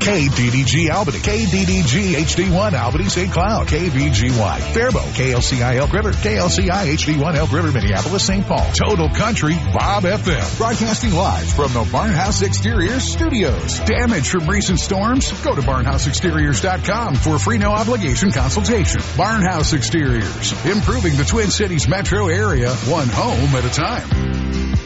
KDDG Albany, KDDG HD1 Albany St. Cloud, KVGY Faribault, KLCI Elk River, KLCI HD1 Elk River Minneapolis St. Paul, Total Country Bob FM, broadcasting live from the Barnhouse Exteriors studios. Damage from recent storms? Go to barnhouseexteriors.com for a free no obligation consultation. Barnhouse Exteriors, improving the Twin Cities metro area, one home at a time.